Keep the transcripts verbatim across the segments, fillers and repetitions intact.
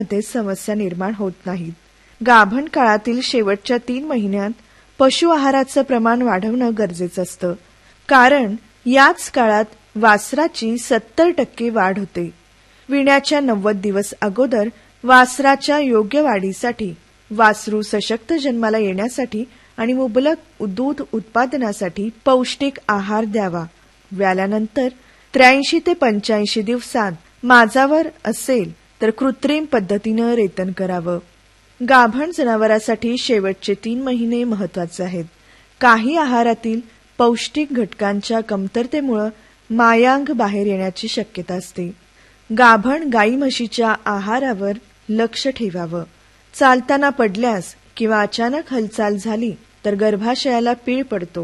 मध्ये समस्या निर्माण होत नाहीत. गाभण काळातील शेवटच्या तीन महिन्यात पशु आहाराचं प्रमाण वाढवणं गरजेचं असतं, कारण याच काळात वासराची सत्तर टक्के वाढ होते. विण्याच्या नव्वद दिवस अगोदर वासराच्या योग्य वाढीसाठी, वासरू सशक्त जन्माला येण्यासाठी आणि मुबलक दूध उत्पादनासाठी पौष्टिक आहार द्यावा. व्याल्यानंतर त्र्याऐंशी ते पंच्याऐंशी दिवसात माजावर असेल तर कृत्रिम पद्धतीनं रेतन करावं. गाभण जनावरासाठी शेवटचे तीन महिने महत्वाचे आहेत. काही आहारातील पौष्टिक घटकांच्या कमतरतेमुळे मायांग बाहेर येण्याची शक्यता असते. गाभण गाई म्हशीच्या आहारावर लक्ष ठेवावं. चालताना पडल्यास किंवा अचानक हालचाल झाली तर गर्भाशयाला पीळ पडतो.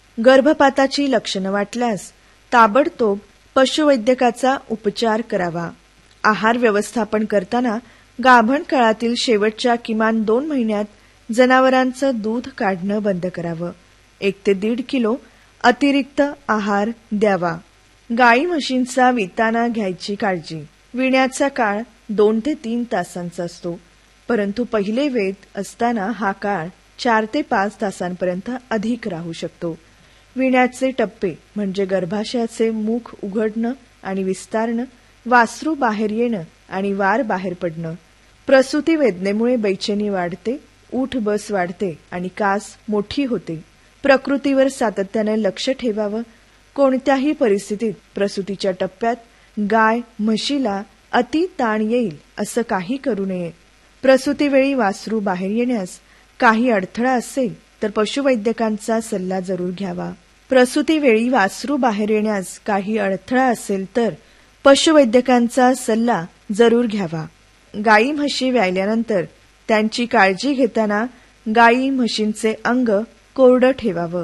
गर्भपाताची लक्षणं वाटल्यास ताबडतोब पशुवैद्यकाचा उपचार करावा. आहार व्यवस्थापन करताना गाभण काळातील शेवटच्या किमान दोन महिन्यात जनावरांचं दूध काढणं बंद करावं. एक ते दीड किलो अतिरिक्त आहार द्यावा. गाई म्हशींचा विताना घ्यायची काळजी. विण्याचा काळ दोन ते तीन तासांचा असतो, परंतु पहिले वेद असताना हा काळ चार ते पाच तासांपर्यंत अधिक राहू शकतो. विण्याचे टप्पे म्हणजे गर्भाशयाचे मुख उघडणं आणि विस्तारणं, वासरू बाहेर येणं आणि वार बाहेर पडणं. प्रसूती वेदनेमुळे बैचेनी वाढते, उठ बस वाढते आणि कास मोठी होते. प्रकृतीवर सातत्याने लक्ष ठेवावं. कोणत्याही परिस्थितीत प्रसूतीच्या टप्प्यात गाय म्हशीला अति ताण येईल असं काही करू नये. प्रसूतीवेळी वासरू बाहेर येण्यास काही अडथळा असेल तर पशुवैद्यकांचा सल्ला जरूर घ्यावा. प्रसूतीवेळी वासरू बाहेर येण्यास काही अडथळा असेल तर पशुवैद्यकांचा सल्ला जरूर घ्यावा. गाई म्हशी व्यायल्यानंतर त्यांची काळजी घेताना गाई म्हशींचे अंग कोरडं ठेवावं.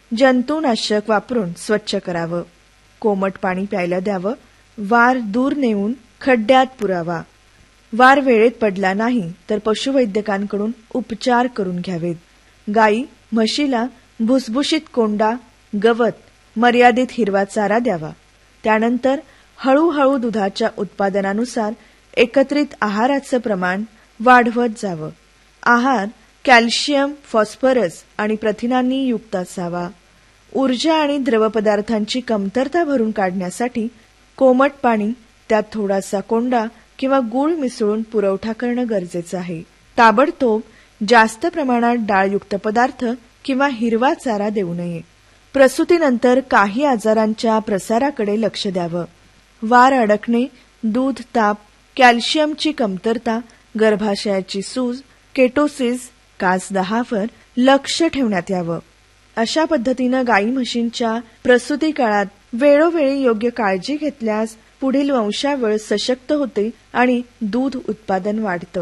जंतुनाशक वापरून स्वच्छ करावं. कोमट पाणी प्यायला द्यावं. वार दूर नेऊन खड्ड्यात पुरावा. वार वेळेत पडला नाही तर पशुवैद्यकांकडून उपचार करून घ्यावेत. गाई म्हशीला भुसभुशीत कोंडा, गवत, मर्यादित हिरवा चारा द्यावा. त्यानंतर हळूहळू दुधाच्या उत्पादनानुसार एकत्रित आहाराचं प्रमाण वाढवत जावं. आहार कॅल्शियम, फॉस्फरस आणि प्रथिनांनी युक्त असावा. ऊर्जा आणि द्रवपदार्थांची कमतरता भरून काढण्यासाठी कोमट पाणी, त्यात थोडासा कोंडा किंवा गूळ मिसळून पुरवठा करणं गरजेचं आहे. ताबडतोब जास्त प्रमाणात डाळयुक्त पदार्थ किंवा हिरवा चारा देऊ नये. प्रसूतीनंतर काही आजारांच्या प्रसाराकडे लक्ष द्यावं. वार अडकणे, दूध ताप, कॅल्शियमची कमतरता, गर्भाशयाची सूज, केटोसिस, कास दहावर लक्ष ठेवण्यात यावं. अशा पद्धतीनं गाई म्हशींच्या प्रसूती काळात वेळोवेळी योग्य काळजी घेतल्यास पुढील वंशावळ सशक्त होते आणि दूध उत्पादन वाढतं.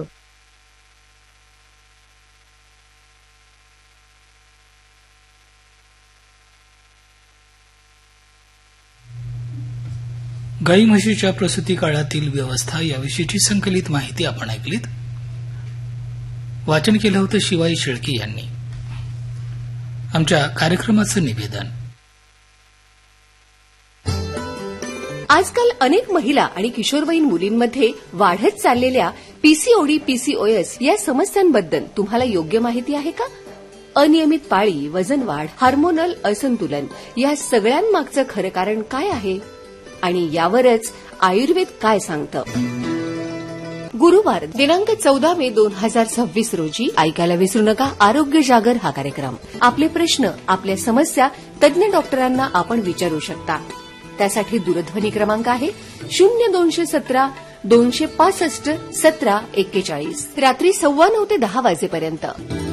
गाई म्हशीच्या प्रसूती काळातील व्यवस्था याविषयीची संकलित माहिती आपण ऐकलीत. वाचन केलं होतं शिवाई शेळके यांनी. आमच्या कार्यक्रमाचं निवेदन. आजकाल अनेक महिला आणि किशोरवयीन मुलींमध्ये वाढत चाललेल्या पीसीओडी पीसीओएस या समस्यांबद्दल तुम्हाला योग्य माहिती आहे का? अनियमित पाळी, वजन वाढ, हार्मोनल असंतुलन या सगळ्यांमागचं खरं कारण काय आहे आणि यावरच आयुर्वेद काय सांगतं? गुरुवार दिनांक चौदा मे दोन हजार सव्वीस रोजी ऐकायला विसरू नका आरोग्य जागर हा कार्यक्रम. आपले प्रश्न, आपल्या समस्या तज्ज्ञ डॉक्टरांना आपण विचारू शकता. त्यासाठी दूरध्वनी क्रमांक आहे शून्य दोनशे सतरा दोनशे पासष्ट सतरा एक्केचाळीस. रात्री सव्वा नऊ ते दहा वाजेपर्यंत.